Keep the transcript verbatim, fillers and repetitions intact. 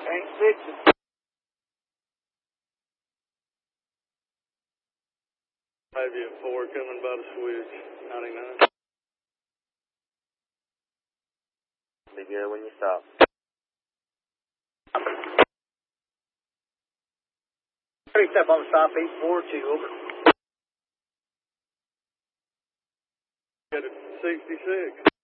Ain't fixing. Maybe at four coming by the switch, ninety-nine. Be good when you stop. Picked up on stop eight four two, over. Got it sixty-six.